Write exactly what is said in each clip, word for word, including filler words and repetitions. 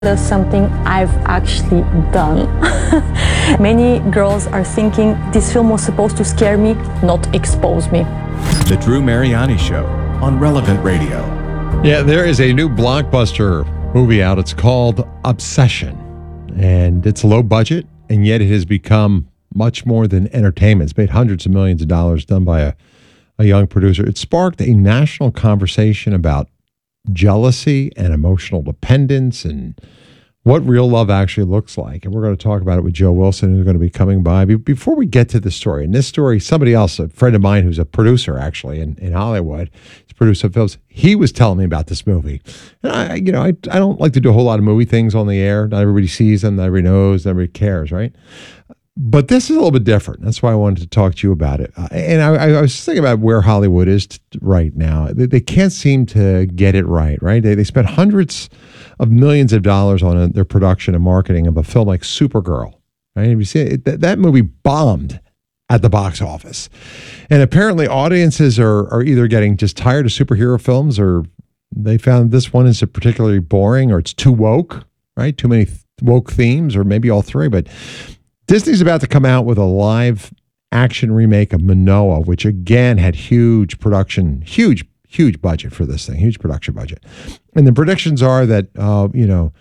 That's something I've actually done. Many girls are thinking this film was supposed to scare me, not expose me. The Drew Mariani Show on Relevant Radio. Yeah, there is a new blockbuster movie out. It's called Obsession. And it's low budget, and yet it has become much more than entertainment. It's made hundreds of millions of dollars, done by a, a young producer. It sparked a national conversation about jealousy and emotional dependence and what real love actually looks like. And we're going to talk about it with Joe Wilson, who's going to be coming by. Before we get to the story, and this story, somebody else, a friend of mine who's a producer actually in, in Hollywood, he's produced some films, he was telling me about this movie. And I, you know, I, I don't like to do a whole lot of movie things on the air. Not everybody sees them, not everybody knows, not everybody cares, right? But this is a little bit different. That's why I wanted to talk to you about it. Uh, and I, I was thinking about where Hollywood is t- right now. They, they can't seem to get it right, right? They, they spent hundreds of millions of dollars on a, their production and marketing of a film like Supergirl, right? Have you seen it? That, that movie bombed at the box office. And apparently audiences are, are either getting just tired of superhero films, or they found this one is particularly boring, or it's too woke, right? Too many th- woke themes, or maybe all three. But Disney's about to come out with a live action remake of Manoa, which again had huge production, huge, huge budget for this thing, huge production budget. And the predictions are that, uh, you know,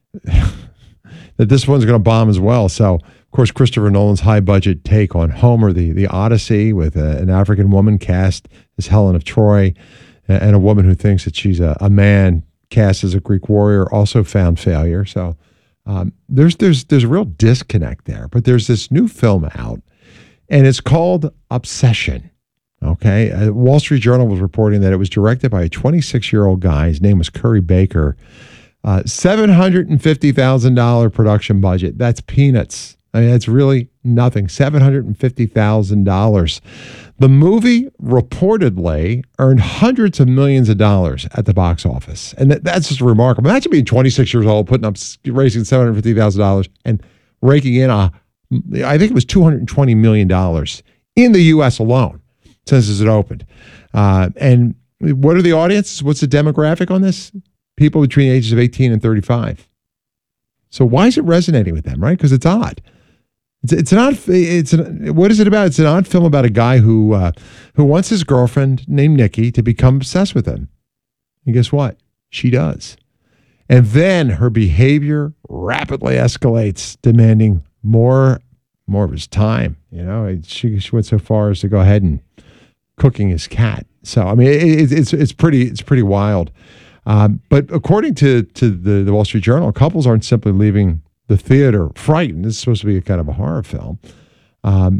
that this one's going to bomb as well. So, of course, Christopher Nolan's high budget take on Homer, the, the Odyssey, with a, an African woman cast as Helen of Troy, and, and a woman who thinks that she's a, a man cast as a Greek warrior, also found failure. So, Um, there's there's there's a real disconnect there, but there's this new film out, and it's called Obsession. Okay, uh, Wall Street Journal was reporting that it was directed by a twenty-six-year-old guy. His name was Curry Baker. Uh, seven hundred fifty thousand dollars production budget. That's peanuts. I mean, that's really nothing. seven hundred fifty thousand dollars. The movie reportedly earned hundreds of millions of dollars at the box office. And that, that's just remarkable. Imagine being twenty-six years old, putting up, raising seven hundred fifty thousand dollars and raking in a, I think it was two hundred twenty million dollars in the U S alone since it opened. Uh, and what are the audiences? What's the demographic on this? People between the ages of eighteen and thirty-five. So why is it resonating with them, right? Because it's odd. It's, it's an odd, it's an, what is it about? It's an odd film about a guy who uh, who wants his girlfriend named Nikki to become obsessed with him. And guess what? She does. And then her behavior rapidly escalates, demanding more more of his time. You know, she, she went so far as to go ahead and cooking his cat. So, I mean, it, it's it's pretty it's pretty wild. Um, but according to, to the, the Wall Street Journal, couples aren't simply leaving the theater frightened. This is supposed to be a kind of a horror film. Um,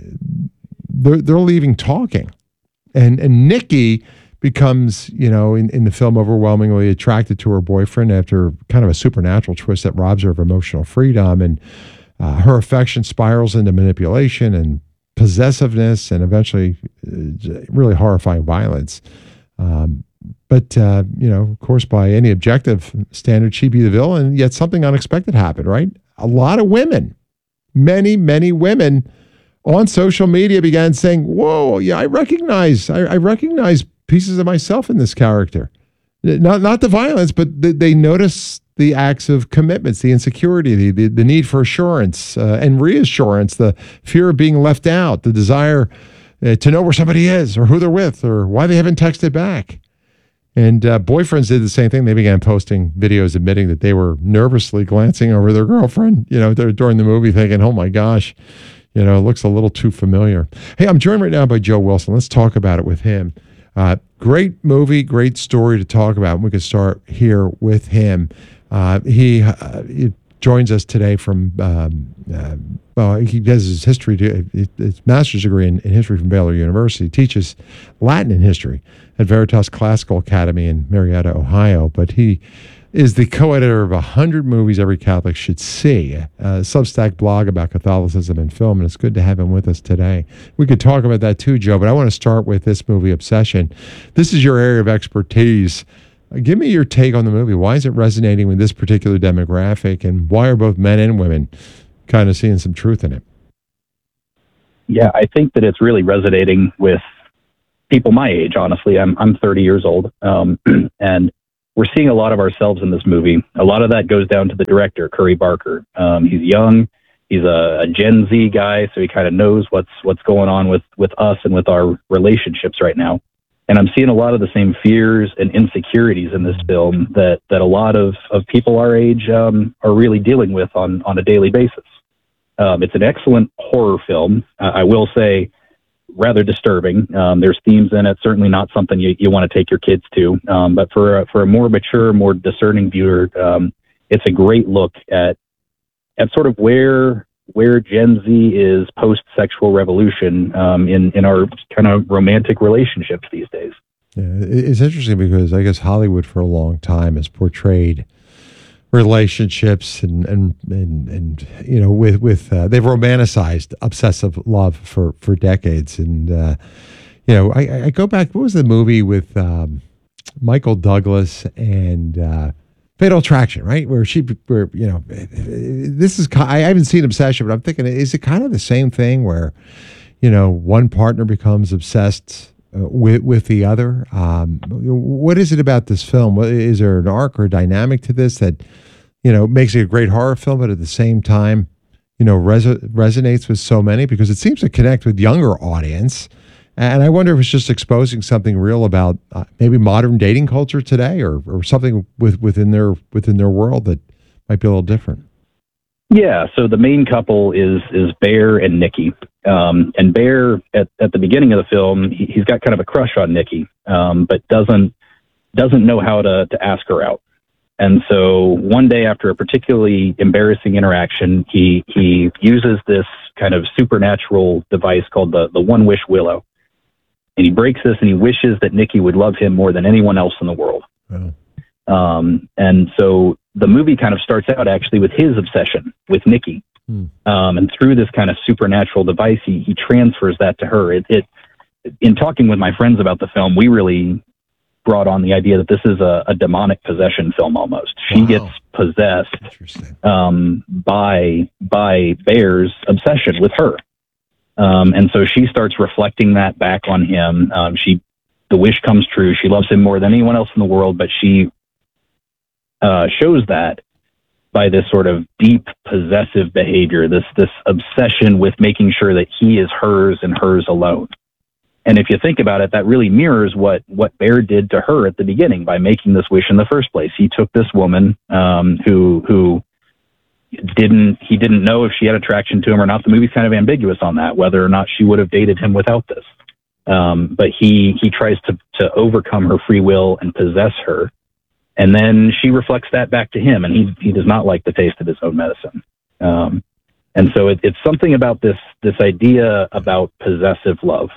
they're, they're leaving talking. And and Nikki becomes, you know, in, in the film overwhelmingly attracted to her boyfriend after kind of a supernatural twist that robs her of emotional freedom. And uh, her affection spirals into manipulation and possessiveness and eventually uh, really horrifying violence. Um, But, uh, you know, of course, by any objective standard, she'd be the villain, yet something unexpected happened, right? A lot of women, many, many women on social media began saying, whoa, yeah, I recognize, I, I recognize pieces of myself in this character. Not not the violence, but they, they notice the acts of commitments, the insecurity, the, the, the need for assurance uh, and reassurance, the fear of being left out, the desire uh, to know where somebody is or who they're with or why they haven't texted back. And uh, boyfriends did the same thing. They began posting videos admitting that they were nervously glancing over their girlfriend, you know, during the movie thinking, oh my gosh, you know, it looks a little too familiar. Hey, I'm joined right now by Joe Wilson. Let's talk about it with him. Uh, great movie, great story to talk about. We could start here with him. Uh, he, uh, he joins us today from, um, uh, well, he does his history, his master's degree in, in history from Baylor University, teaches Latin and history at Veritas Classical Academy in Marietta, Ohio. But he is the co-editor of one hundred Movies Every Catholic Should See, a Substack blog about Catholicism and film, and it's good to have him with us today. We could talk about that too, Joe, but I want to start with this movie, Obsession. This is your area of expertise. Give me your take on the movie. Why is it resonating with this particular demographic, and why are both men and women kind of seeing some truth in it? Yeah, I think that it's really resonating with people my age, honestly. I'm I'm thirty years old, um, and we're seeing a lot of ourselves in this movie. A lot of that goes down to the director, Curry Barker. Um, he's young. He's a, a Gen Z guy, so he kind of knows what's what's going on with, with us and with our relationships right now. And I'm seeing a lot of the same fears and insecurities in this film that, that a lot of, of people our age um, are really dealing with on, on a daily basis. Um, it's an excellent horror film. Uh, I will say, rather disturbing. Um, there's themes in it, certainly not something you, you want to take your kids to. Um, but for a, for a more mature, more discerning viewer, um, it's a great look at at sort of where where Gen Z is post-sexual revolution um, in, in our kind of romantic relationships these days. Yeah, it's interesting because I guess Hollywood for a long time has portrayed relationships and and and, and you know with with uh, they've romanticized obsessive love for for decades. And uh, you know, I, I go back. What was the movie with um, Michael Douglas and uh, Fatal Attraction, right? Where she, where you know, this is I haven't seen Obsession, but I'm thinking, is it kind of the same thing where, you know, one partner becomes obsessed uh, with with the other? Um, what is it about this film? What, is there an arc or dynamic to this that, you know, makes it a great horror film, but at the same time, you know, res- resonates with so many? Because it seems to connect with younger audience. And I wonder if it's just exposing something real about uh, maybe modern dating culture today, or, or something with, within their within their world that might be a little different. Yeah. So the main couple is is Bear and Nikki. Um, and Bear, at, at the beginning of the film, he, he's got kind of a crush on Nikki, um, but doesn't doesn't know how to to ask her out. And so one day, after a particularly embarrassing interaction, he he uses this kind of supernatural device called the the One Wish Willow. And he breaks this, and he wishes that Nikki would love him more than anyone else in the world. Oh. Um, and so the movie kind of starts out actually with his obsession with Nikki. Hmm. Um, and through this kind of supernatural device, he, he transfers that to her. It, it, in talking with my friends about the film, we really brought on the idea that this is a, a demonic possession film almost. She Wow. gets possessed um, by, by Bear's obsession with her. Um, and so she starts reflecting that back on him. Um, she, the wish comes true. She loves him more than anyone else in the world, but she uh, shows that by this sort of deep possessive behavior, this this obsession with making sure that he is hers and hers alone. And if you think about it, that really mirrors what what Bear did to her at the beginning by making this wish in the first place. He took this woman um, who who. didn't he didn't know if she had attraction to him or not. The movie's kind of ambiguous on that, whether or not she would have dated him without this. Um, but he he tries to to overcome her free will and possess her, and then she reflects that back to him, and he he does not like the taste of his own medicine. Um, and so it, it's something about this this idea about possessive love.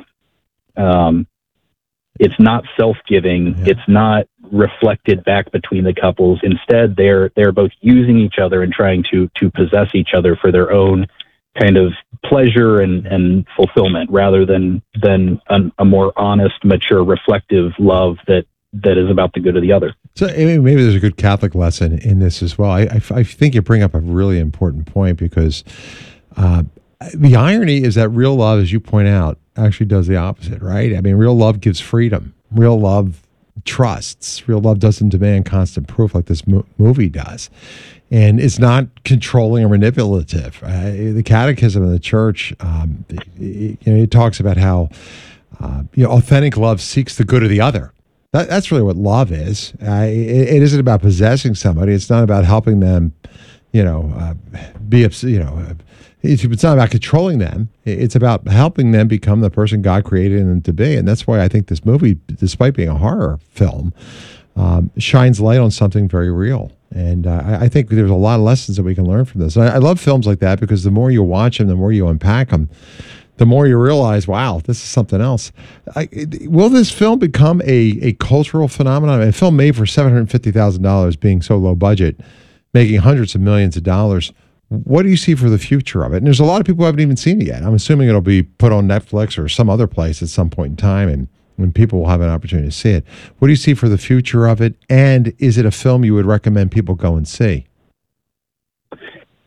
Um, it's not self-giving. Yeah. It's not reflected back between the couples. Instead, they're they're both using each other and trying to to possess each other for their own kind of pleasure and, and fulfillment, rather than than an, a more honest, mature, reflective love that that is about the good of the other. So maybe there's a good Catholic lesson in this as well. I, I, I think you bring up a really important point, because uh, the irony is that real love, as you point out, actually does the opposite, right? I mean, real love gives freedom. Real love trusts. Real love doesn't demand constant proof like this mo- movie does. And it's not controlling or manipulative. Uh, the Catechism of the Church, um, it, you know, it talks about how uh, you know, authentic love seeks the good of the other. That, that's really what love is. Uh, it, it isn't about possessing somebody. It's not about helping them, you know, uh, be, you know, uh, it's, it's not about controlling them. It's about helping them become the person God created them to be. And that's why I think this movie, despite being a horror film, um, shines light on something very real. And uh, I, I think there's a lot of lessons that we can learn from this. I, I love films like that, because the more you watch them, the more you unpack them, the more you realize, wow, this is something else. I, it, will this film become a, a cultural phenomenon? A film made for seven hundred fifty thousand dollars, being so low budget, making hundreds of millions of dollars. What do you see for the future of it? And there's a lot of people who haven't even seen it yet. I'm assuming it'll be put on Netflix or some other place at some point in time, and when people will have an opportunity to see it. What do you see for the future of it? And is it a film you would recommend people go and see?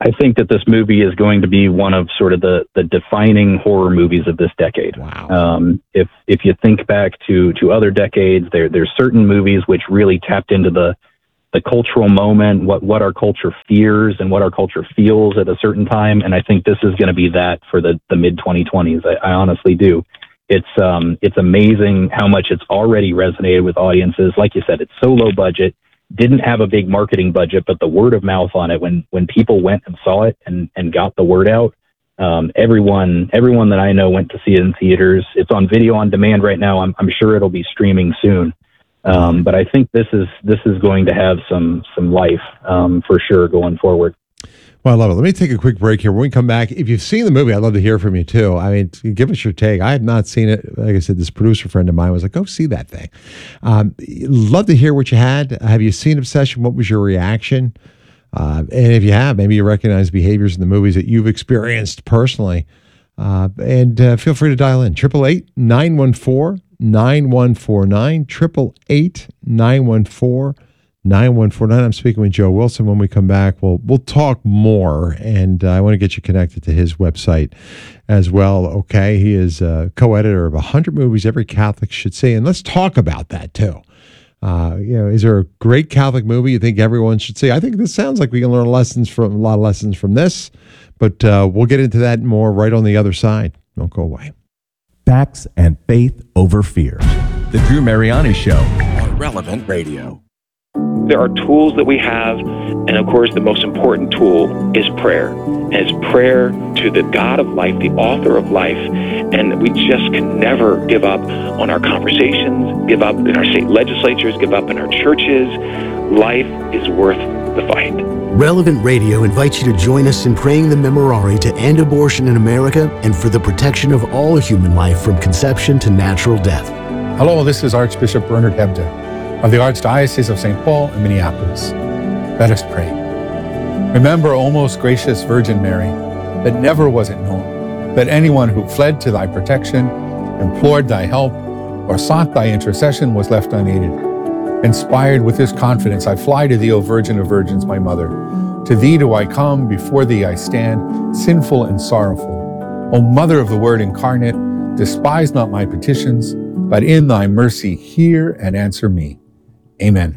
I think that this movie is going to be one of sort of the, the defining horror movies of this decade. Wow. Um, if if you think back to to other decades, there there's certain movies which really tapped into the the cultural moment, what what our culture fears and what our culture feels at a certain time, and I think this is going to be that for the the mid twenty twenties. I, I honestly do. It's um it's amazing how much it's already resonated with audiences. Like you said, it's so low budget. Didn't have a big marketing budget, but the word of mouth on it, when when people went and saw it and, and got the word out, um, everyone everyone that I know went to see it in theaters. It's on video on demand right now. I'm I'm sure it'll be streaming soon. Um, but I think this is this is going to have some some life um, for sure going forward. Well, I love it. Let me take a quick break here. When we come back, if you've seen the movie, I'd love to hear from you too. I mean, give us your take. I have not seen it. Like I said, this producer friend of mine was like, go see that thing. Um, love to hear what you had. Have you seen Obsession? What was your reaction? Uh, and if you have, maybe you recognize behaviors in the movies that you've experienced personally. Uh, and uh, feel free to dial in. eight eight eight, nine one four, nine one four nine. eight eight eight, nine one four, nine one four nine. I'm speaking with Joe Wilson. When we come back, we'll we'll talk more, and uh, I want to get you connected to his website as well. Okay, he is a co-editor of one hundred movies every Catholic should see, and let's talk about that too. Uh, you know, is there a great Catholic movie you think everyone should see? I think this sounds like we can learn lessons from a lot of lessons from this, but uh, we'll get into that more right on the other side. Don't go away. Facts and faith over fear. The Drew Mariani Show on Relevant Radio. There are tools that we have, and of course the most important tool is prayer. And it's prayer to the God of life, the author of life, and we just can never give up on our conversations, give up in our state legislatures, give up in our churches. Life is worth the fight. Relevant Radio invites you to join us in praying the Memorare to end abortion in America and for the protection of all human life from conception to natural death. Hello, this is Archbishop Bernard Hebda of the Archdiocese of Saint Paul and Minneapolis. Let us pray. Remember, O most gracious Virgin Mary, that never was it known that anyone who fled to thy protection, implored thy help, or sought thy intercession was left unaided. Inspired with this confidence, I fly to thee, O Virgin of Virgins, my mother. To thee do I come, before thee I stand, sinful and sorrowful. O Mother of the Word incarnate, despise not my petitions, but in thy mercy hear and answer me. Amen.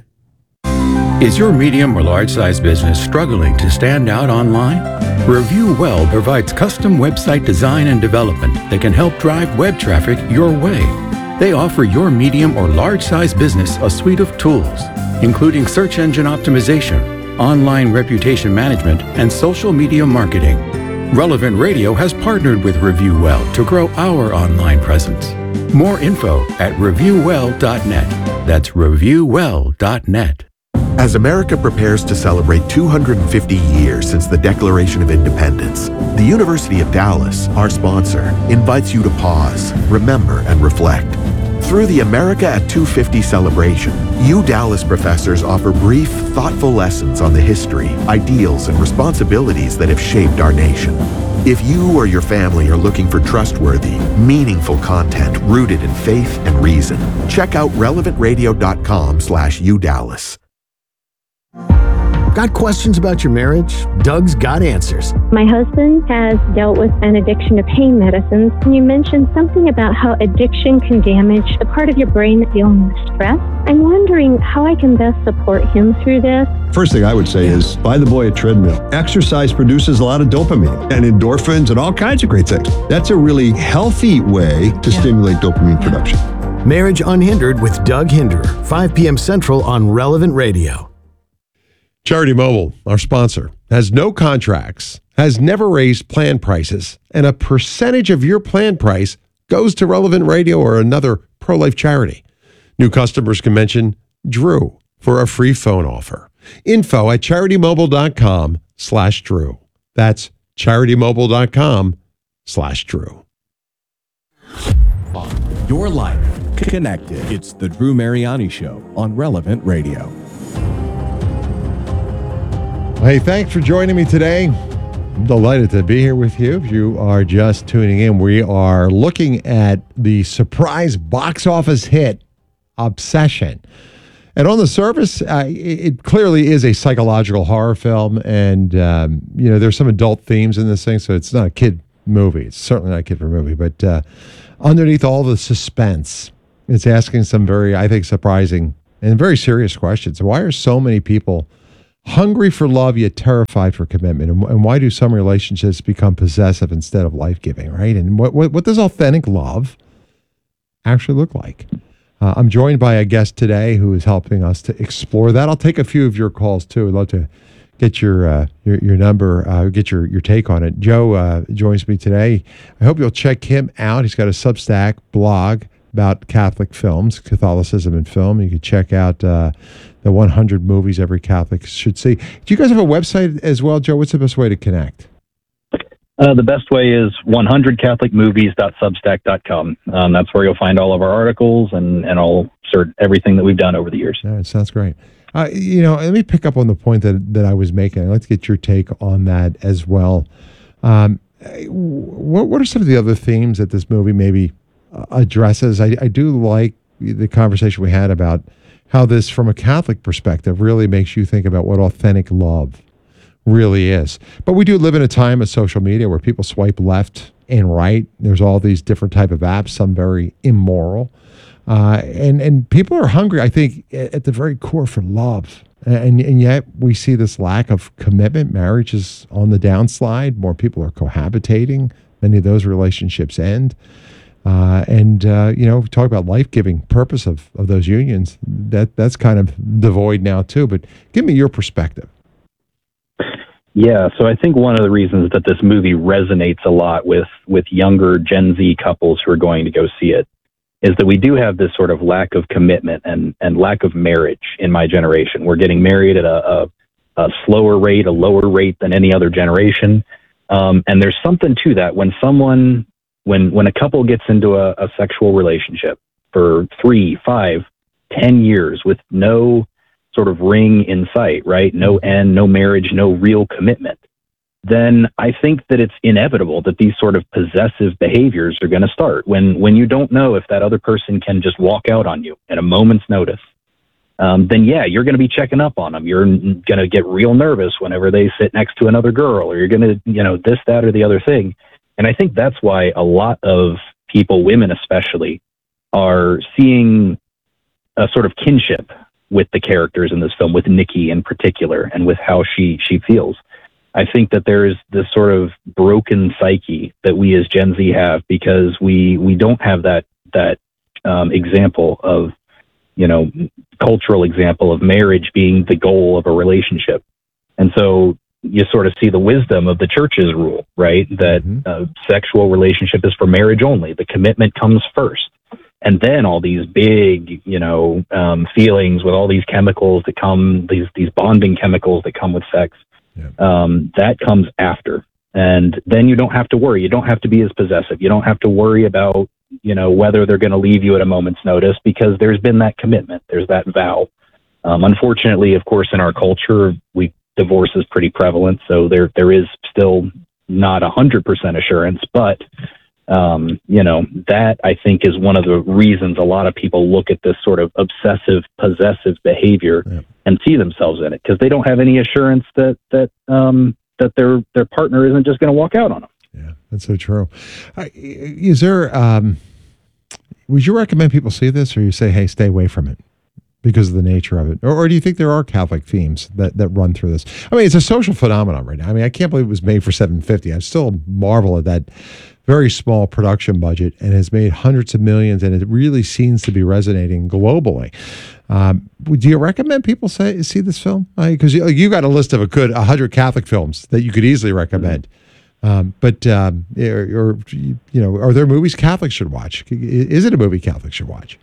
Is your medium or large-size business struggling to stand out online? Review Well provides custom website design and development that can help drive web traffic your way. They offer your medium or large-size business a suite of tools, including search engine optimization, online reputation management, and social media marketing. Relevant Radio has partnered with Review Well to grow our online presence. More info at review well dot net. That's review well dot net. As America prepares to celebrate two hundred fifty years since the Declaration of Independence, the University of Dallas, our sponsor, invites you to pause, remember, and reflect. Through the America at two fifty celebration, U Dallas professors offer brief, thoughtful lessons on the history, ideals, and responsibilities that have shaped our nation. If you or your family are looking for trustworthy, meaningful content rooted in faith and reason, check out relevant radio dot com slash U Dallas. Got questions about your marriage? Doug's got answers. My husband has dealt with an addiction to pain medicines. You mentioned something about how addiction can damage the part of your brain dealing with stress. I'm wondering how I can best support him through this. First thing I would say is buy the boy a treadmill. Exercise produces a lot of dopamine and endorphins and all kinds of great things. That's a really healthy way to yeah. stimulate dopamine production. Marriage Unhindered with Doug Hinderer, five p.m. Central on Relevant Radio. Charity Mobile, our sponsor, has no contracts, has never raised plan prices, and a percentage of your plan price goes to Relevant Radio or another pro-life charity. New customers can mention Drew for a free phone offer. Info at charitymobile.com slash Drew. That's charitymobile.com slash Drew. Your life connected. It's the Drew Mariani Show on Relevant Radio. Hey, thanks for joining me today. I'm delighted to be here with you. If you are just tuning in, we are looking at the surprise box office hit, Obsession. And on the surface, uh, it, it clearly is a psychological horror film, and um, you know there's some adult themes in this thing, so it's not a kid movie. It's certainly not a kid movie, but uh, underneath all the suspense, it's asking some very, I think, surprising and very serious questions. Why are so many people hungry for love yet terrified for commitment, and, and why do some relationships become possessive instead of life-giving? Right, and what what, what does authentic love actually look like? Uh, I'm joined by a guest today who is helping us to explore that. I'll take a few of your calls too. I'd love to get your uh, your, your number, uh, get your, your take on it. Joe uh, joins me today. I hope you'll check him out. He's got a Substack blog about Catholic films, Catholicism and film. You can check out uh, the one hundred movies every Catholic should see. Do you guys have a website as well, Joe? What's the best way to connect? Uh, the best way is one hundred catholic movies dot substack dot com. Um, that's where you'll find all of our articles and, and all sort of everything that we've done over the years. Yeah, it sounds great. Uh, you know, let me pick up on the point that, that I was making. I'd like to get your take on that as well. Um, what, what are some of the other themes that this movie maybe addresses? I, I do like the conversation we had about how this, from a Catholic perspective, really makes you think about what authentic love really is. But we do live in a time of social media where people swipe left and right. There's all these different type of apps, some very immoral. Uh, and, and people are hungry, I think, at the very core for love. And, and yet we see this lack of commitment. Marriage is on the downslide. More people are cohabitating. Many of those relationships end. Uh, and, uh, you know, talk about life-giving purpose of, of those unions. That That's kind of devoid now, too. But give me your perspective. Yeah, so I think one of the reasons that this movie resonates a lot with, with younger Gen Z couples who are going to go see it is that we do have this sort of lack of commitment and, and lack of marriage in my generation. We're getting married at a, a, a slower rate, a lower rate than any other generation. Um, and there's something to that when someone, when, when a couple gets into a, a sexual relationship for three, five, ten years with no sort of ring in sight, right? No end, no marriage, no real commitment, then I think that it's inevitable that these sort of possessive behaviors are going to start when, when you don't know if that other person can just walk out on you at a moment's notice. Um, then yeah, you're going to be checking up on them. You're going to get real nervous whenever they sit next to another girl, or you're going to, you know, this, that, or the other thing. And I think that's why a lot of people, women especially, are seeing a sort of kinship with the characters in this film, with Nikki in particular, and with how she, she feels. I think that there is this sort of broken psyche that we as Gen Z have because we, we don't have that, that um, example of, you know, cultural example of marriage being the goal of a relationship. And so you sort of see the wisdom of the church's rule, right? That mm-hmm. uh, sexual relationship is for marriage only. The commitment comes first. And then all these big, you know, um, feelings with all these chemicals that come, these these bonding chemicals that come with sex, yeah. um, that comes after. And then you don't have to worry. You don't have to be as possessive. You don't have to worry about, you know, whether they're going to leave you at a moment's notice because there's been that commitment. There's that vow. Um, unfortunately, of course, in our culture, we divorce is pretty prevalent. So there there is still not one hundred percent assurance, but Um, you know, that I think is one of the reasons a lot of people look at this sort of obsessive, possessive behavior yeah. and see themselves in it because they don't have any assurance that that um, that their their partner isn't just going to walk out on them. Yeah, that's so true. Uh, is there? Um, would you recommend people see this, or you say, "Hey, stay away from it"? Because of the nature of it? Or, or do you think there are Catholic themes that, that run through this? I mean, it's a social phenomenon right now. I mean, I can't believe it was made for seven hundred fifty dollars. I still marvel at that very small production budget and has made hundreds of millions, and it really seems to be resonating globally. Um, do you recommend people say, see this film? Because you, you got a list of a good one hundred Catholic films that you could easily recommend. Um, but, um, or, or, you know, are there movies Catholics should watch? Is it a movie Catholics should watch?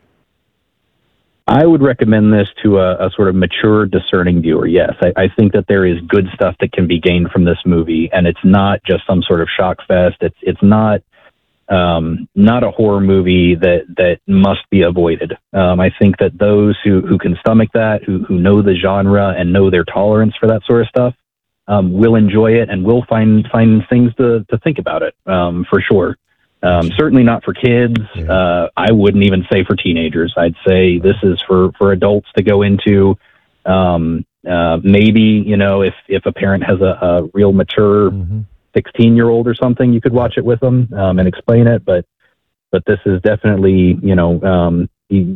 I would recommend this to a, a sort of mature, discerning viewer. Yes, I, I think that there is good stuff that can be gained from this movie, and it's not just some sort of shock fest. It's it's not um, not a horror movie that that must be avoided. Um, I think that those who, who can stomach that, who who know the genre and know their tolerance for that sort of stuff, um, will enjoy it and will find find things to to think about it um, for sure. Um, certainly not for kids. Uh, I wouldn't even say for teenagers. I'd say this is for, for adults to go into. Um, uh, maybe, you know, if, if a parent has a, a real mature sixteen year old or something, you could watch it with them, um, and explain it. But, but this is definitely, you know, um, you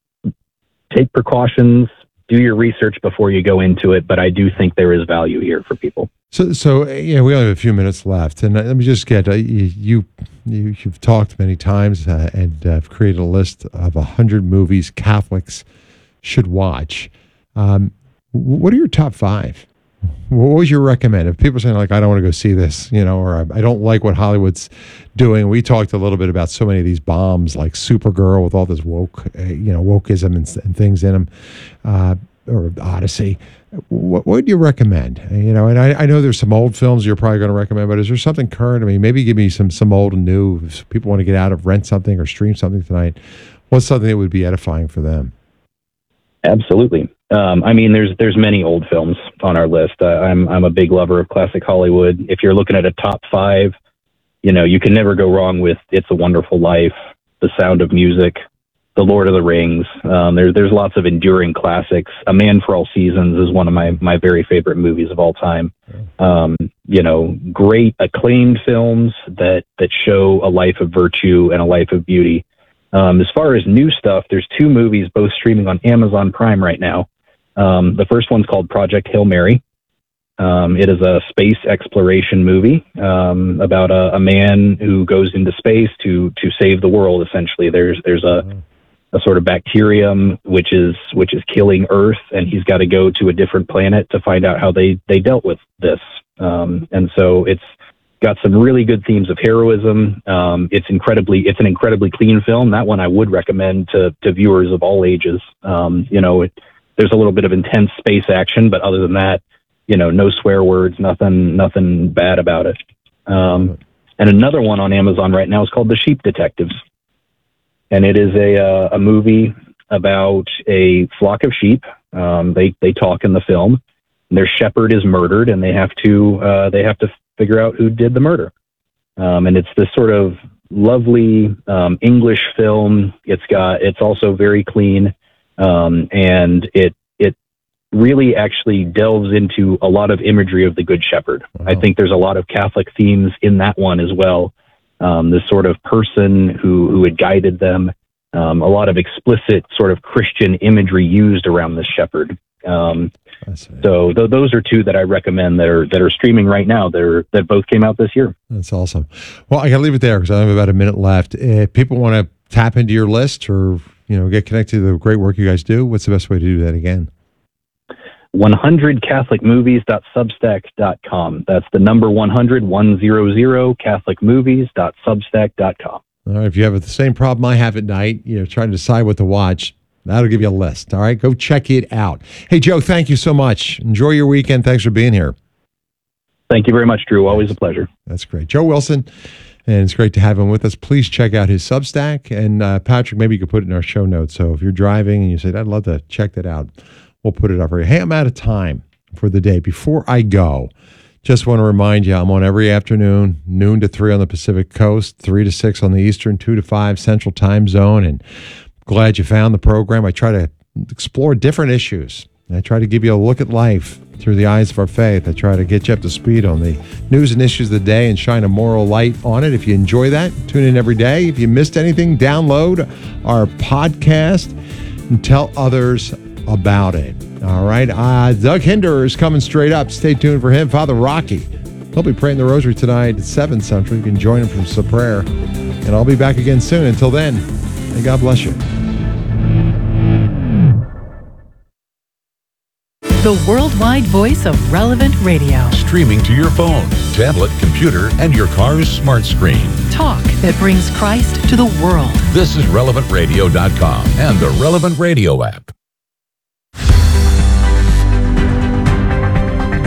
take precautions, do your research before you go into it. But I do think there is value here for people. So, so yeah, we only have a few minutes left, and let me just get uh, you, you. You've talked many times, uh, and uh, created a list of a hundred movies Catholics should watch. Um, what are your top five? What would you recommend? If people are saying like, I don't want to go see this, you know, or I, I don't like what Hollywood's doing. We talked a little bit about so many of these bombs, like Supergirl with all this woke, uh, you know, wokeism and, and things in them, uh, or Odyssey. What, what would you recommend? You know, and I, I know there's some old films you're probably going to recommend, but is there something current? I mean, maybe give me some some old and new. If people want to get out of rent something or stream something tonight, what's something that would be edifying for them? Absolutely. Um, I mean, there's there's many old films on our list. Uh, I'm I'm a big lover of classic Hollywood. If you're looking at a top five, you know, you can never go wrong with It's a Wonderful Life, The Sound of Music, The Lord of the Rings. Um, there, there's lots of enduring classics. A Man for All Seasons is one of my, my very favorite movies of all time. Um, you know, great acclaimed films that, that show a life of virtue and a life of beauty. Um, as far as new stuff, there's two movies, both streaming on Amazon Prime right now. Um, the first one's called Project Hail Mary. Um, it is a space exploration movie um, about a, a man who goes into space to to save the world. Essentially, there's there's a a sort of bacterium which is which is killing Earth, and he's got to go to a different planet to find out how they they dealt with this. Um, and so it's got some really good themes of heroism. Um, it's incredibly it's an incredibly clean film. That one I would recommend to to viewers of all ages. Um, you know, it, there's a little bit of intense space action, but other than that, you know, no swear words, nothing, nothing bad about it. Um, and another one on Amazon right now is called The Sheep Detectives. And it is a, uh, a movie about a flock of sheep. Um, they, they talk in the film. Their shepherd is murdered, and they have to, uh, they have to figure out who did the murder. Um, and it's this sort of lovely, um, English film. It's got, it's also very clean. Um, and it, it really actually delves into a lot of imagery of the Good Shepherd. Wow. I think there's a lot of Catholic themes in that one as well. Um, this sort of person who, who had guided them, um, a lot of explicit sort of Christian imagery used around this shepherd. Um, so th- those are two that I recommend that are, that are streaming right now. They're, that both came out this year. That's awesome. Well, I got to leave it there because I have about a minute left. If people want to tap into your list or, you know, get connected to the great work you guys do, what's the best way to do that again? one hundred catholic movies dot substack dot com. That's the number one hundred, one hundred, catholic movies dot substack dot com. All right. If you have the same problem I have at night, you know, trying to decide what to watch, that'll give you a list. All right. Go check it out. Hey, Joe, thank you so much. Enjoy your weekend. Thanks for being here. Thank you very much, Drew. Always a pleasure. That's great. Joe Wilson. And it's great to have him with us. Please check out his Substack. And uh, Patrick, maybe you could put it in our show notes. So if you're driving and you say, I'd love to check that out, we'll put it up for you. Hey, I'm out of time for the day. Before I go, just want to remind you, I'm on every afternoon, noon to three on the Pacific Coast, three to six on the Eastern, two to five Central Time Zone. And glad you found the program. I try to explore different issues. I try to give you a look at life through the eyes of our faith. I try to get you up to speed on the news and issues of the day and shine a moral light on it. If you enjoy that, tune in every day. If you missed anything, download our podcast and tell others about it. All right. Uh, Doug Hinder is coming straight up. Stay tuned for him. Father Rocky, he'll be praying the rosary tonight at seven Central. You can join him from some prayer. And I'll be back again soon. Until then, may God bless you. The worldwide voice of Relevant Radio. Streaming to your phone, tablet, computer, and your car's smart screen. Talk that brings Christ to the world. This is relevant radio dot com and the Relevant Radio app.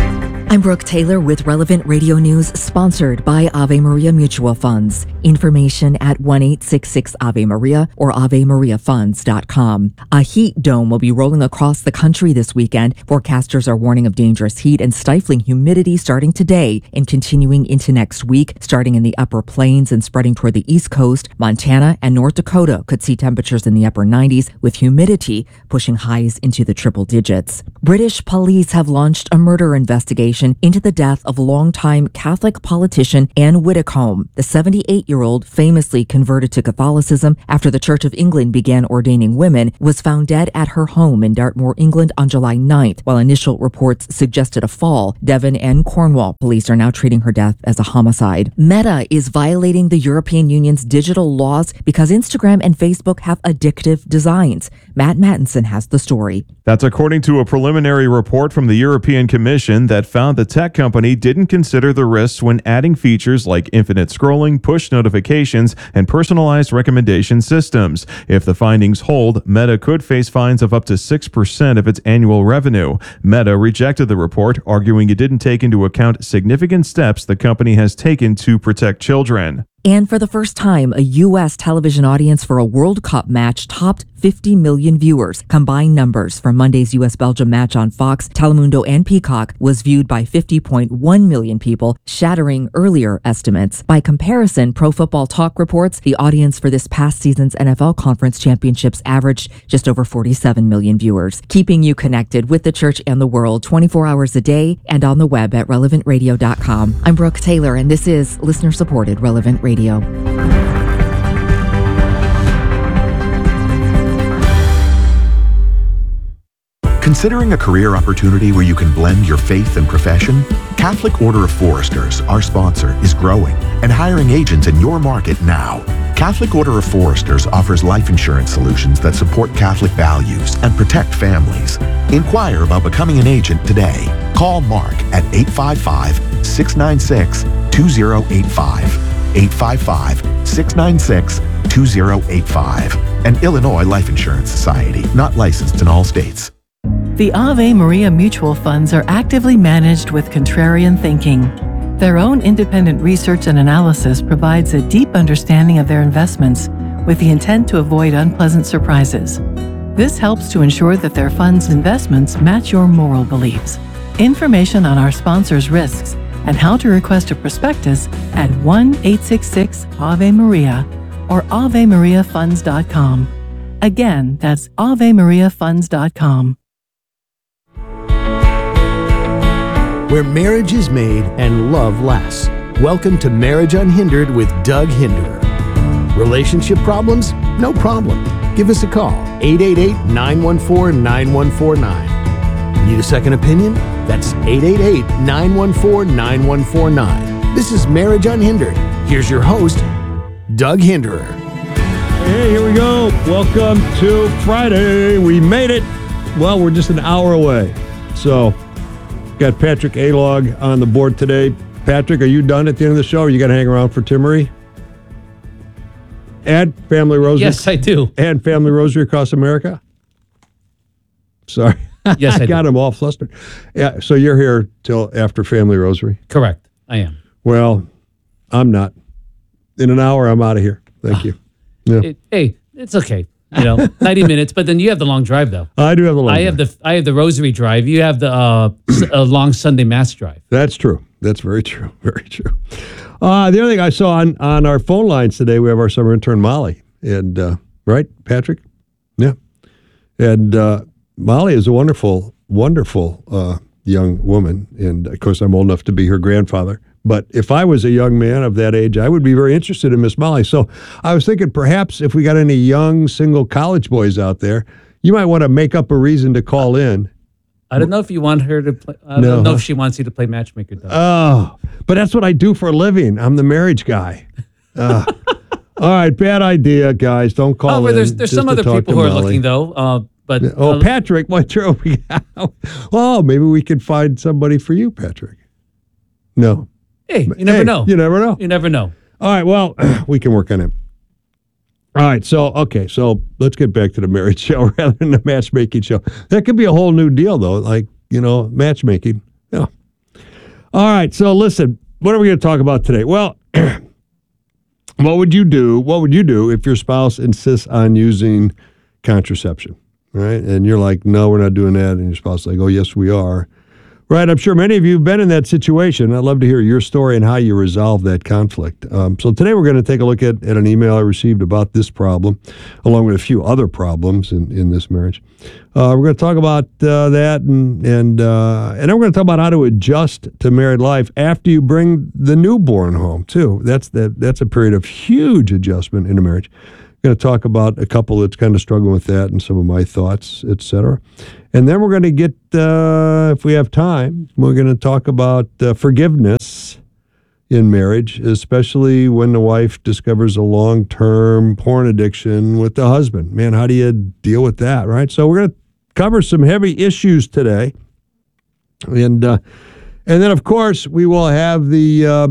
I'm Brooke Taylor with Relevant Radio News, sponsored by Ave Maria Mutual Funds. Information at one eight six six Ave Maria or ave maria funds dot com. A heat dome will be rolling across the country this weekend. Forecasters are warning of dangerous heat and stifling humidity starting today and continuing into next week. Starting in the upper plains and spreading toward the East Coast, Montana and North Dakota could see temperatures in the upper nineties, with humidity pushing highs into the triple digits. British police have launched a murder investigation into the death of longtime Catholic politician Anne Widdecombe. The seventy-eight-year-old, famously converted to Catholicism after the Church of England began ordaining women, was found dead at her home in Dartmoor, England on July ninth. While initial reports suggested a fall, Devon and Cornwall police are now treating her death as a homicide. Meta is violating the European Union's digital laws because Instagram and Facebook have addictive designs. Matt Mattinson has the story. That's according to a preliminary report from the European Commission that found the tech company didn't consider the risks when adding features like infinite scrolling, push notifications, and personalized recommendation systems. If the findings hold, Meta could face fines of up to six percent of its annual revenue. Meta rejected the report, arguing it didn't take into account significant steps the company has taken to protect children. And for the first time, a U S television audience for a World Cup match topped fifty million viewers. Combined numbers from Monday's U S Belgium match on Fox, Telemundo, and Peacock was viewed by fifty point one million people, shattering earlier estimates. By comparison, Pro Football Talk reports the audience for this past season's N F L Conference Championships averaged just over forty-seven million viewers. Keeping you connected with the church and the world twenty-four hours a day and on the web at relevant radio dot com. I'm Brooke Taylor, and this is listener-supported Relevant Radio. Considering a career opportunity where you can blend your faith and profession? Catholic Order of Foresters, our sponsor, is growing and hiring agents in your market now. Catholic Order of Foresters offers life insurance solutions that support Catholic values and protect families. Inquire about becoming an agent today. Call Mark at eight five five, six nine six, two zero eight five. eight five five, six nine six, two zero eight five. An Illinois Life Insurance Society, not licensed in all states. The Ave Maria Mutual Funds are actively managed with contrarian thinking. Their own independent research and analysis provides a deep understanding of their investments with the intent to avoid unpleasant surprises. This helps to ensure that their funds' investments match your moral beliefs. Information on our sponsors' risks and how to request a prospectus at one eight six six Ave Maria or ave maria funds dot com. Again, that's ave maria funds dot com. Where marriage is made and love lasts. Welcome to Marriage Unhindered with Doug Hinderer. Relationship problems? No problem. Give us a call, eight eight eight, nine one four, nine one four nine. Need a second opinion? That's eight eight eight, nine one four, nine one four nine. This is Marriage Unhindered. Here's your host, Doug Hinderer. Hey, here we go. Welcome to Friday. We made it. Well, we're just an hour away. So, got Patrick Alog on the board today. Patrick, are you done at the end of the show, or you got to hang around for Timmery? Add Family Rosary. Yes, I do. Add Family Rosary Across America. Sorry. Yes, I, I got do. him all flustered. Yeah, so you're here till after Family Rosary? Correct. I am. Well, I'm not. In an hour, I'm out of here. Thank you. Yeah. It, hey, it's okay. You know, ninety minutes, but then you have the long drive, though. I do have the long I drive. have the I have the Rosary drive. You have the uh, a long Sunday Mass drive. That's true. That's very true. Very true. Uh, the other thing I saw on, on our phone lines today, we have our summer intern, Molly. And, uh, right, Patrick? Yeah. And uh, Molly is a wonderful, wonderful uh, young woman. And, of course, I'm old enough to be her grandfather. But if I was a young man of that age, I would be very interested in Miss Molly. So I was thinking perhaps if we got any young single college boys out there, you might want to make up a reason to call in. I don't know if you want her to play. I No. don't know if she wants you to play matchmaker, though. Oh, but that's what I do for a living. I'm the marriage guy. Uh, all right, bad idea, guys. Don't call oh, well, in. there's there's just some to other talk people to who are Molly. looking, though. Uh, but Oh, uh, Patrick, what? we Oh, maybe we could find somebody for you, Patrick. No. hey, you never Hey, know. You never know. You never know. All right, well, we can work on it. All right, so, okay, so let's get back to the marriage show rather than the matchmaking show. That could be a whole new deal, though, like, you know, matchmaking. Yeah. All right, so listen, what are we going to talk about today? Well, what would you do? What would you do if your spouse insists on using contraception, right? And you're like, no, we're not doing that. And your spouse is like, oh, yes, we are. Right, I'm sure many of you have been in that situation. I'd love to hear your story and how you resolve that conflict. Um, so today we're going to take a look at, at an email I received about this problem, along with a few other problems in, in this marriage. Uh, we're going to talk about uh, that, and and uh, and then we're going to talk about how to adjust to married life after you bring the newborn home too. That's that that's a period of huge adjustment in a marriage. Going to talk about a couple that's kind of struggling with that and some of my thoughts, et cetera. And then we're going to get, uh, if we have time, we're going to talk about uh, forgiveness in marriage, especially when the wife discovers a long-term porn addiction with the husband. Man, how do you deal with that, right? So we're going to cover some heavy issues today. And, uh, and then, of course, we will have the Uh,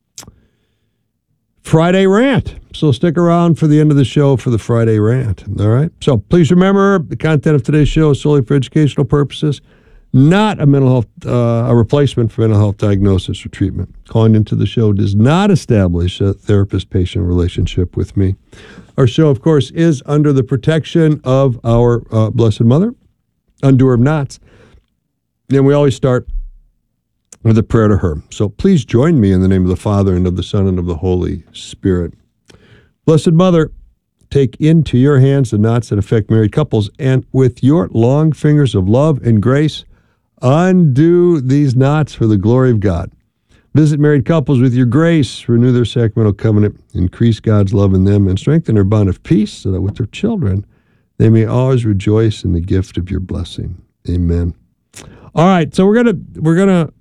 Friday rant. So stick around for the end of the show for the Friday rant. All right. So please remember, the content of today's show is solely for educational purposes, not a mental health, uh, a replacement for mental health diagnosis or treatment. Calling into the show does not establish a therapist-patient relationship with me. Our show, of course, is under the protection of our uh, Blessed Mother, undoer of knots. And we always start with a prayer to her. So please join me in the name of the Father, and of the Son, and of the Holy Spirit. Blessed Mother, take into your hands the knots that affect married couples, and with your long fingers of love and grace, undo these knots for the glory of God. Visit married couples with your grace, renew their sacramental covenant, increase God's love in them, and strengthen their bond of peace, so that with their children they may always rejoice in the gift of your blessing. Amen. All right, so we're gonna we're gonna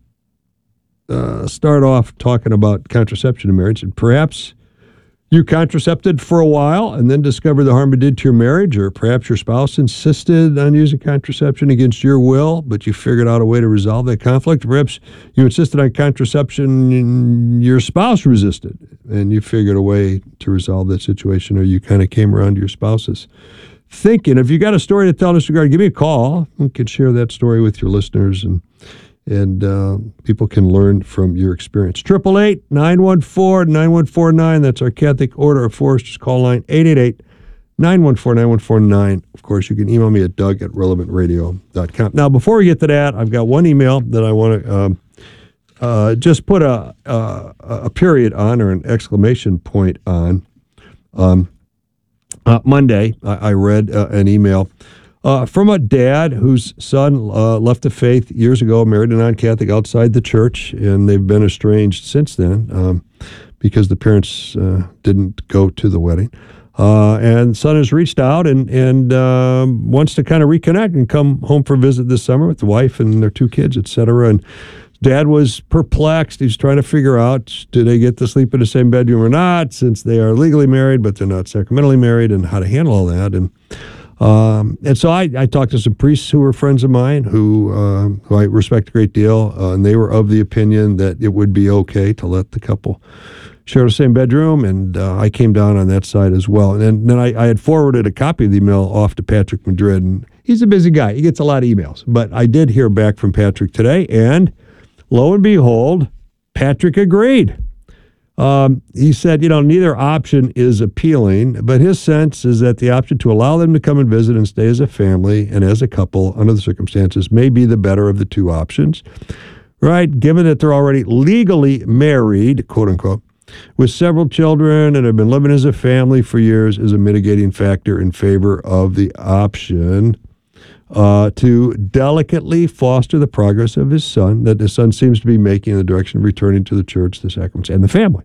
Uh, start off talking about contraception in marriage, and perhaps you contracepted for a while and then discovered the harm it did to your marriage, or perhaps your spouse insisted on using contraception against your will, but you figured out a way to resolve that conflict. Perhaps you insisted on contraception and your spouse resisted, and you figured a way to resolve that situation, or you kind of came around to your spouse's thinking. If you got a story to tell in this regard, give me a call. We can share that story with your listeners, and And uh, people can learn from your experience. eight eight eight, nine one four, nine one four nine. That's our Catholic Order of Foresters call line, eight eight eight, nine one four, nine one four nine. Of course, you can email me at doug at relevant radio dot com. Now, before we get to that, I've got one email that I want to um, uh, just put a, a, a period on, or an exclamation point on. Um, uh, Monday, I, I read uh, an email Uh, from a dad whose son uh, left the faith years ago, married a non-Catholic outside the church, and they've been estranged since then um, because the parents uh, didn't go to the wedding. Uh, and son has reached out and, and um, wants to kind of reconnect and come home for a visit this summer with the wife and their two kids, et cetera. And dad was perplexed. He's trying to figure out, do they get to sleep in the same bedroom or not, since they are legally married, but they're not sacramentally married, and how to handle all that. And Um, and so I, I talked to some priests who were friends of mine who, uh, who I respect a great deal, uh, and they were of the opinion that it would be okay to let the couple share the same bedroom, and uh, I came down on that side as well. And then, then I, I had forwarded a copy of the email off to Patrick Madrid, and he's a busy guy. He gets a lot of emails. But I did hear back from Patrick today, and lo and behold, Patrick agreed. Um, he said, you know, neither option is appealing, but his sense is that the option to allow them to come and visit and stay as a family and as a couple under the circumstances may be the better of the two options, right? Given that they're already legally married, quote unquote, with several children and have been living as a family for years, is a mitigating factor in favor of the option uh, to delicately foster the progress of his son, that his son seems to be making in the direction of returning to the church, the sacraments, and the family.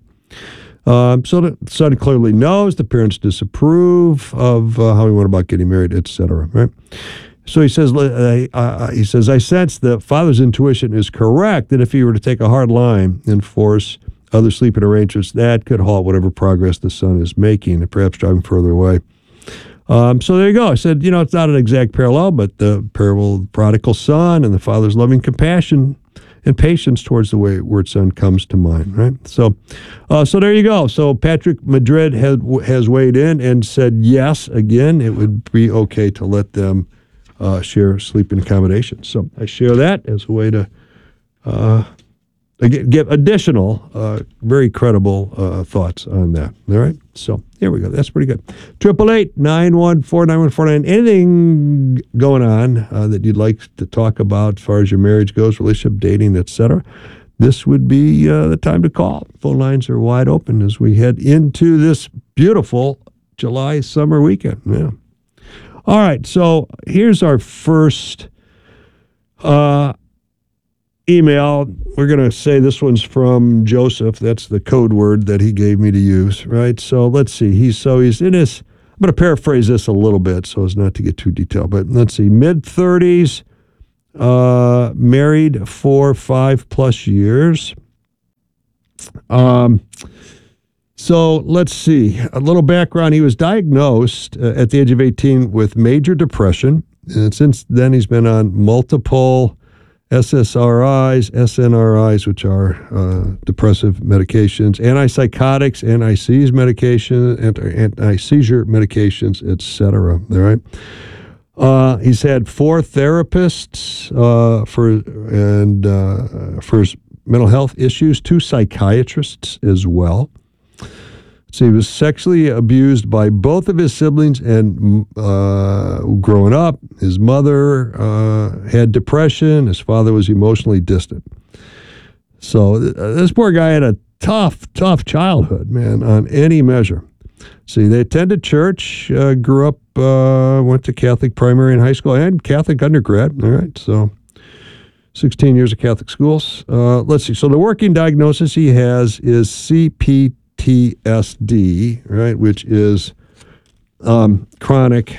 Um, so the son clearly knows the parents disapprove of uh, how he went about getting married, et cetera. Right? So he says, uh, uh, he says, I sense the father's intuition is correct that if he were to take a hard line and force other sleeping arrangements, that could halt whatever progress the son is making and perhaps drive him further away. Um, so there you go. I said, you know, it's not an exact parallel, but the parable of the prodigal son and the father's loving compassion and patience towards the wayward son comes to mind, right? So uh, so there you go. So Patrick Madrid had, has weighed in and said, yes, again, it would be okay to let them uh, share sleeping accommodations. So I share that as a way to uh, again, give additional, uh, very credible uh, thoughts on that. All right? So here we go. That's pretty good. Triple eight nine one four nine one four nine. Anything going on uh, that you'd like to talk about as far as your marriage goes, relationship, dating, et cetera? This would be uh, the time to call. Phone lines are wide open as we head into this beautiful July summer weekend. Yeah. All right. So here's our first uh, email. We're going to say this one's from Joseph. That's the code word that he gave me to use, right? So let's see. He's so he's in his, I'm going to paraphrase this a little bit so as not to get too detailed, but let's see, mid thirties, uh, married for five plus years. Um, so let's see, a little background. He was diagnosed uh, at the age of eighteen with major depression. And since then, he's been on multiple S S R Is, S N R Is, which are uh, depressive medications, antipsychotics, anti-seizure medication, anti-seizure medications, et cetera. All right. Uh, he's had four therapists uh, for and uh, for his mental health issues, two psychiatrists as well. So he was sexually abused by both of his siblings, and uh, growing up, his mother uh, had depression. His father was emotionally distant. So th- this poor guy had a tough, tough childhood, man, on any measure. See, they attended church, uh, grew up, uh, went to Catholic primary and high school, and Catholic undergrad. All right, so sixteen years of Catholic schools. Uh, let's see. So the working diagnosis he has is C P T S D, right, which is um, chronic,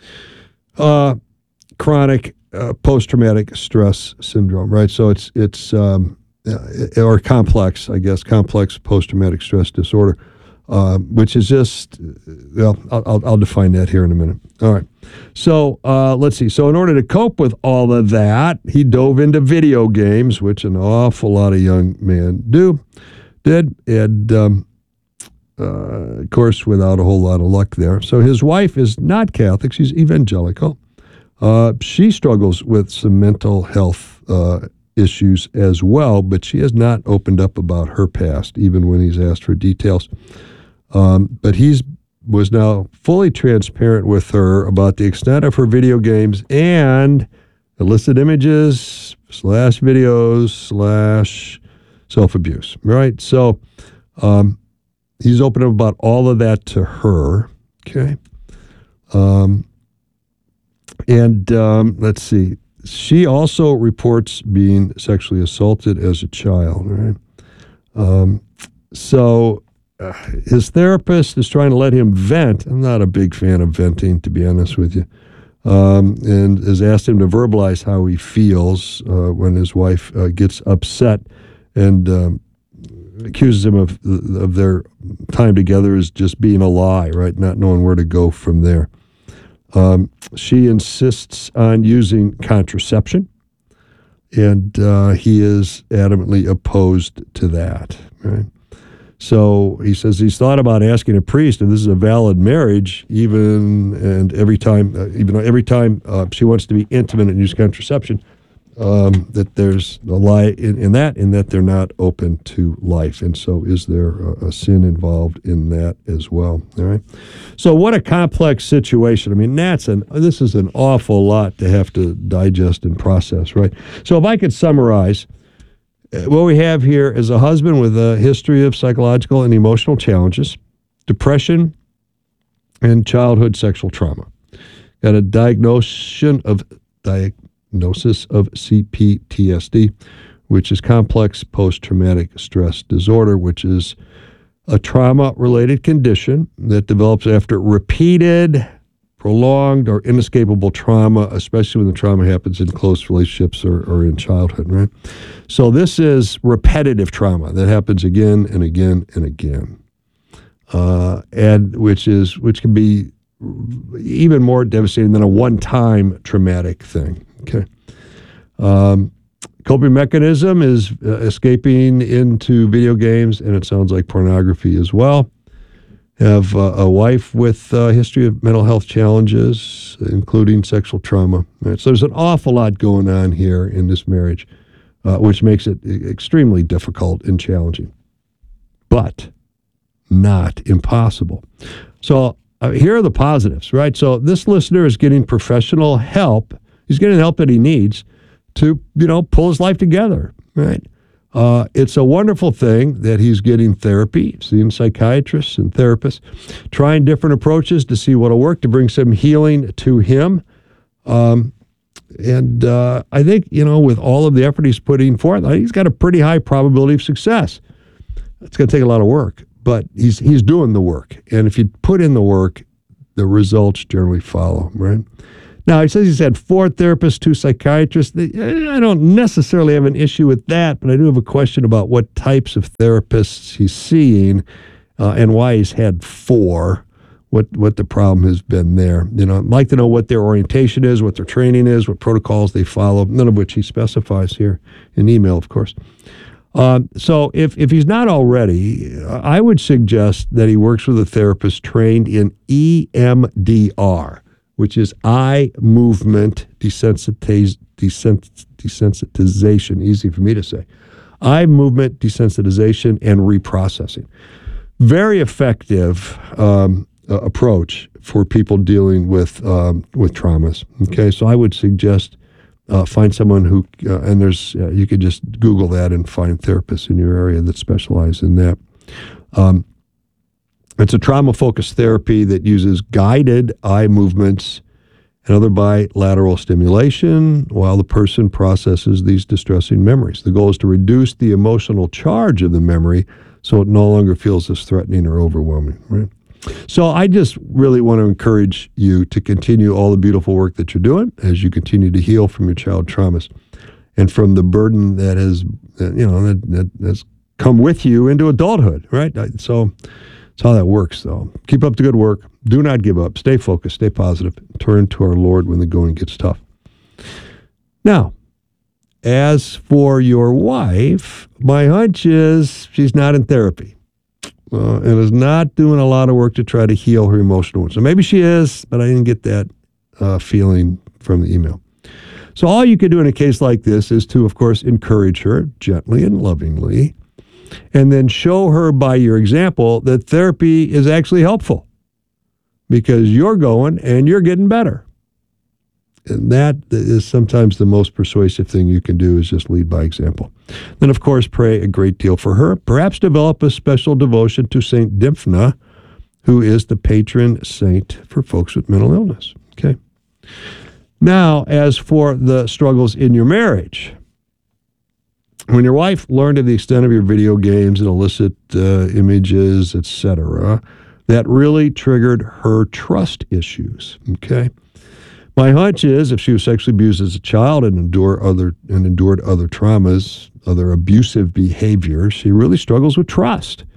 uh, chronic uh, post-traumatic stress syndrome, right? So it's it's um, or complex, I guess, complex post-traumatic stress disorder, uh, which is just, well, I'll, I'll define that here in a minute. All right. So uh, let's see. So in order to cope with all of that, he dove into video games, which an awful lot of young men do, did, and um, Uh, of course, without a whole lot of luck there. So his wife is not Catholic. She's evangelical. Uh, she struggles with some mental health uh, issues as well, but she has not opened up about her past, even when he's asked for details. Um, but he's was now fully transparent with her about the extent of her video games and illicit images slash videos slash self-abuse, right? So, um, he's open about all of that to her, okay? Um, and um, let's see. She also reports being sexually assaulted as a child, right? Um, so uh, his therapist is trying to let him vent. I'm not a big fan of venting, to be honest with you, um, and has asked him to verbalize how he feels uh, when his wife uh, gets upset and um, accuses him of of their time together as just being a lie, right? Not knowing where to go from there. Um, she insists on using contraception, and uh, he is adamantly opposed to that, right? So he says he's thought about asking a priest if this is a valid marriage, even and every time, uh, even every time uh, she wants to be intimate and use contraception. Um, that there's a lie in, in that, in that they're not open to life. And so is there a, a sin involved in that as well? All right. So what a complex situation. I mean, that's an, this is an awful lot to have to digest and process, right? So if I could summarize, what we have here is a husband with a history of psychological and emotional challenges, depression, and childhood sexual trauma. Got a diagnosis of diagnosis. Diagnosis of C P T S D, which is complex post-traumatic stress disorder, which is a trauma-related condition that develops after repeated, prolonged, or inescapable trauma, especially when the trauma happens in close relationships or, or in childhood, right? So this is repetitive trauma that happens again and again and again, uh, and which is which can be even more devastating than a one-time traumatic thing. Okay. Um, coping mechanism is uh, escaping into video games, and it sounds like pornography as well. Have uh, a wife with a history of mental health challenges, including sexual trauma. Right? So there's an awful lot going on here in this marriage. uh, which makes it extremely difficult and challenging, but not impossible. So uh, here are the positives, right? So this listener is getting professional help. He's getting the help that he needs to, you know, pull his life together, right? Uh, it's a wonderful thing that he's getting therapy, seeing psychiatrists and therapists, trying different approaches to see what'll work to bring some healing to him. Um, and uh, I think, you know, with all of the effort he's putting forth, I think he's got a pretty high probability of success. It's going to take a lot of work, but he's he's doing the work. And if you put in the work, the results generally follow, right? Now, he says he's had four therapists, two psychiatrists. I don't necessarily have an issue with that, but I do have a question about what types of therapists he's seeing uh, and why he's had four, what what the problem has been there. You know, I'd like to know what their orientation is, what their training is, what protocols they follow, none of which he specifies here in email, of course. Um, so if, if he's not already, I would suggest that he works with a therapist trained in E M D R, which is eye movement desensitiz- desens- desensitization, easy for me to say. Eye movement desensitization and reprocessing. Very effective um, uh, approach for people dealing with um, with traumas. Okay, so I would suggest uh, find someone who, uh, and there's, uh, you could just Google that and find therapists in your area that specialize in that. Um, It's a trauma-focused therapy that uses guided eye movements and other bilateral stimulation while the person processes these distressing memories. The goal is to reduce the emotional charge of the memory so it no longer feels as threatening or overwhelming, right? So I just really want to encourage you to continue all the beautiful work that you're doing as you continue to heal from your child traumas and from the burden that has, you know, that, that has come with you into adulthood, right? So that's how that works, though. Keep up the good work. Do not give up. Stay focused. Stay positive. Turn to our Lord when the going gets tough. Now, as for your wife, my hunch is she's not in therapy uh, and is not doing a lot of work to try to heal her emotional wounds. So maybe she is, but I didn't get that uh, feeling from the email. So all you can do in a case like this is to, of course, encourage her gently and lovingly, and then show her by your example that therapy is actually helpful because you're going and you're getting better. And that is sometimes the most persuasive thing you can do is just lead by example. Then, of course, pray a great deal for her. Perhaps develop a special devotion to Saint Dymphna, who is the patron saint for folks with mental illness. Okay. Now, as for the struggles in your marriage, when your wife learned of the extent of your video games and illicit uh, images, et cetera, that really triggered her trust issues, okay? My hunch is if she was sexually abused as a child and endured other and endured other traumas, other abusive behavior, she really struggles with trust.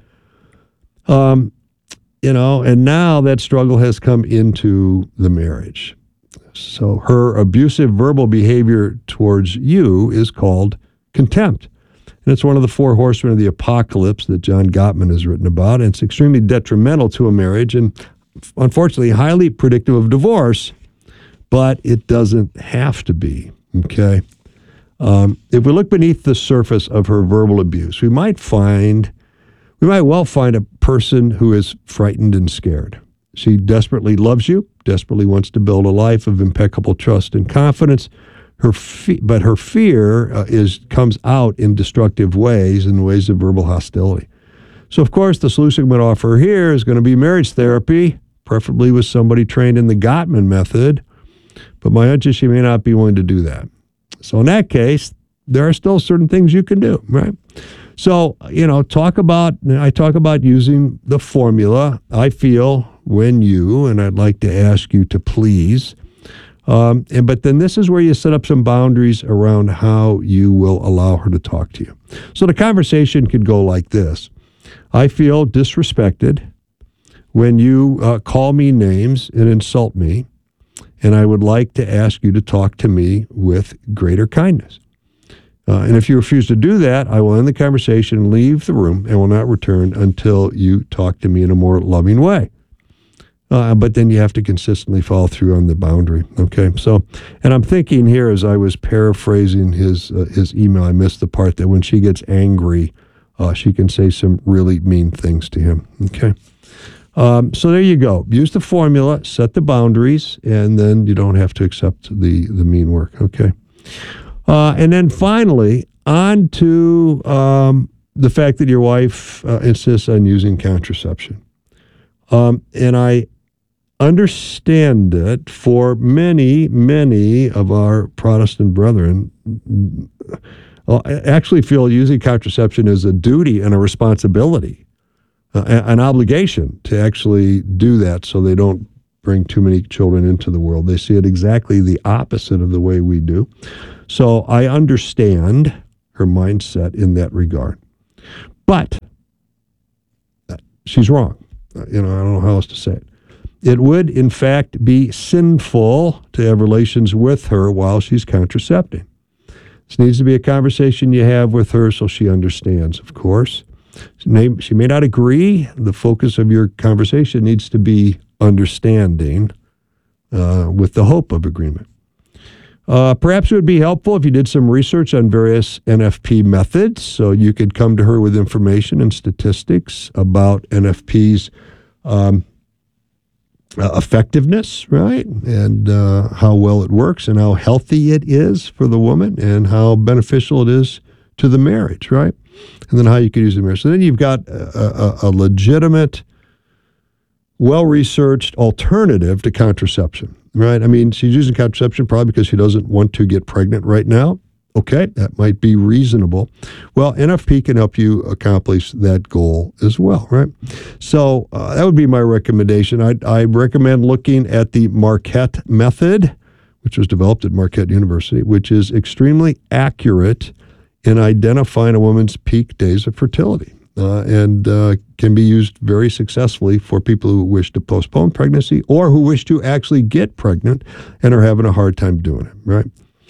Um, you know, and now that struggle has come into the marriage. So her abusive verbal behavior towards you is called contempt. And it's one of the four horsemen of the apocalypse that John Gottman has written about. And it's extremely detrimental to a marriage and unfortunately highly predictive of divorce, but it doesn't have to be, okay? Um, if we look beneath the surface of her verbal abuse, we might find, we might well find a person who is frightened and scared. She desperately loves you, desperately wants to build a life of impeccable trust and confidence. Her fe- but her fear uh, is comes out in destructive ways, in ways of verbal hostility. So, of course, the solution I'm going to offer here is going to be marriage therapy, preferably with somebody trained in the Gottman method. But my hunch is she may not be willing to do that. So in that case, there are still certain things you can do, right? So, you know, talk about, I talk about using the formula, I feel, when you, and I'd like to ask you to please. Um, and but then this is where you set up some boundaries around how you will allow her to talk to you. So the conversation could go like this. I feel disrespected when you uh, call me names and insult me, and I would like to ask you to talk to me with greater kindness. Uh, and if you refuse to do that, I will end the conversation and leave the room and will not return until you talk to me in a more loving way. Uh, but then you have to consistently follow through on the boundary. Okay, so, and I'm thinking here as I was paraphrasing his uh, his email, I missed the part that when she gets angry, uh, she can say some really mean things to him. Okay, um, so there you go. Use the formula, set the boundaries, and then you don't have to accept the the mean work. Okay, uh, and then finally on to um, the fact that your wife uh, insists on using contraception, um, and I understand it for many, many of our Protestant brethren. I actually feel using contraception is a duty and a responsibility, uh, an obligation to actually do that so they don't bring too many children into the world. They see it exactly the opposite of the way we do. So I understand her mindset in that regard. But she's wrong. You know, I don't know how else to say it. It would, in fact, be sinful to have relations with her while she's contracepting. This needs to be a conversation you have with her so she understands, of course. She may, she may not agree. The focus of your conversation needs to be understanding uh, with the hope of agreement. Uh, perhaps it would be helpful if you did some research on various N F P methods so you could come to her with information and statistics about N F P's um, Uh, effectiveness, right? And uh, how well it works and how healthy it is for the woman and how beneficial it is to the marriage, right? And then how you could use the marriage. So then you've got a, a, a legitimate, well-researched alternative to contraception, right? I mean, she's using contraception probably because she doesn't want to get pregnant right now. Okay, that might be reasonable. Well, N F P can help you accomplish that goal as well, right? So uh, that would be my recommendation. I, I recommend looking at the Marquette method, which was developed at Marquette University, which is extremely accurate in identifying a woman's peak days of fertility uh, and uh, can be used very successfully for people who wish to postpone pregnancy or who wish to actually get pregnant and are having a hard time doing it, right?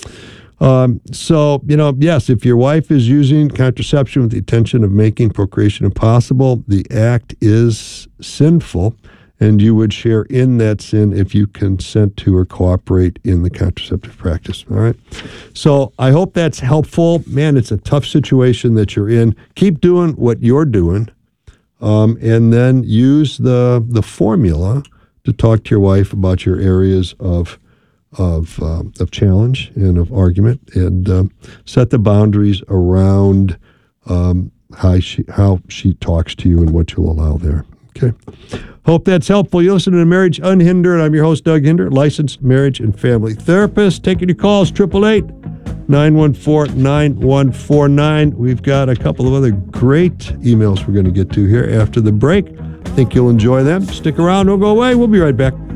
Um, so, you know, yes, if your wife is using contraception with the intention of making procreation impossible, the act is sinful, and you would share in that sin if you consent to or cooperate in the contraceptive practice. All right. So I hope that's helpful. Man, it's a tough situation that you're in. Keep doing what you're doing, um, and then use the the formula to talk to your wife about your areas of of um, of challenge and of argument, and um, set the boundaries around um, how she how she talks to you and what you'll allow there. Okay. Hope that's helpful. You listen to Marriage Unhindered. I'm your host, Doug Hinder, licensed marriage and family therapist. Taking your calls, triple eight, nine one four, nine one four nine. We've got a couple of other great emails we're going to get to here after the break. I think you'll enjoy them. Stick around. Don't go away. We'll be right back.